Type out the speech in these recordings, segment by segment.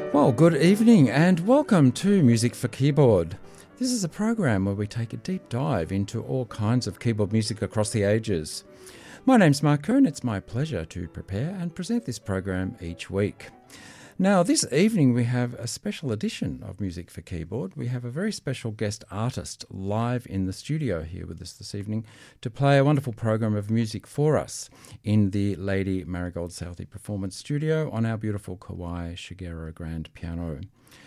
Well, good evening and welcome to Music for Keyboard. This is a program where we take a deep dive into all kinds of keyboard music across the ages. My name's Mark Coon. It's my pleasure to prepare and present this program each week. Now, this evening we have a special edition of Music for Keyboard. We have a very special guest artist live in the studio here with us this evening to play a wonderful program of music for us in the Lady Marigold Southey Performance Studio on our beautiful Kawai Shigeru grand piano.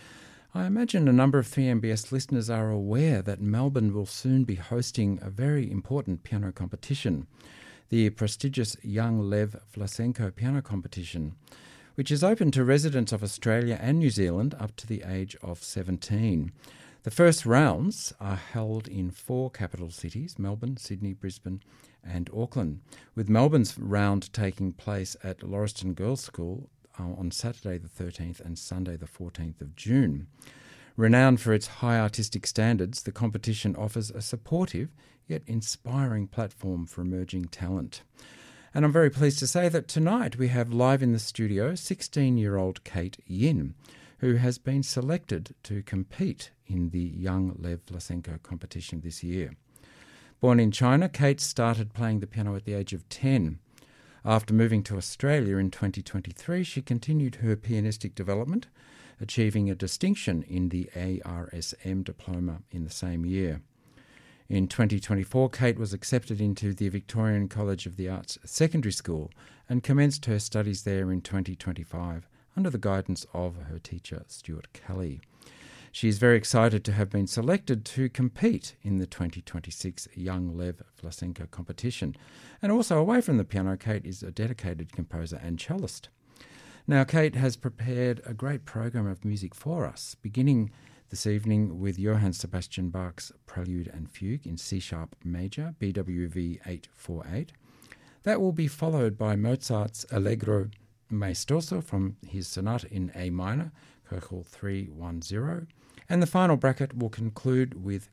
I imagine a number of 3MBS listeners are aware that Melbourne will soon be hosting a very important piano competition, the prestigious Young Lev Vlasenko Piano Competition, which is open to residents of Australia and New Zealand up to the age of 17. The first rounds are held in 4 capital cities, Melbourne, Sydney, Brisbane and Auckland, with Melbourne's round taking place at Lauriston Girls' School on Saturday the 13th and Sunday the 14th of June. Renowned for its high artistic standards, the competition offers a supportive yet inspiring platform for emerging talent. And I'm very pleased to say that tonight we have live in the studio 16-year-old Kate Yin, who has been selected to compete in the Young Lev Vlasenko competition this year. Born in China, Kate started playing the piano at the age of 10. After moving to Australia in 2023, she continued her pianistic development, achieving a distinction in the ARSM diploma in the same year. In 2024, Kate was accepted into the Victorian College of the Arts Secondary School and commenced her studies there in 2025 under the guidance of her teacher, Stuart Kelly. She is very excited to have been selected to compete in the 2026 Young Lev Vlasenko competition. And also away from the piano, Kate is a dedicated composer and cellist. Now, Kate has prepared a great program of music for us, beginning this evening with Johann Sebastian Bach's Prelude and Fugue in C-sharp major, BWV 848. That will be followed by Mozart's Allegro Maestoso from his sonata in A minor, Köchel 310. And the final bracket will conclude with,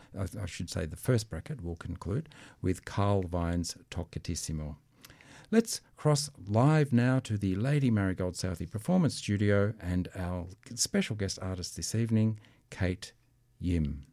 the first bracket will conclude with Carl Wein's Toccatissimo. Let's cross live now to the Lady Marigold Southey Performance Studio and our special guest artist this evening, Kate Yin.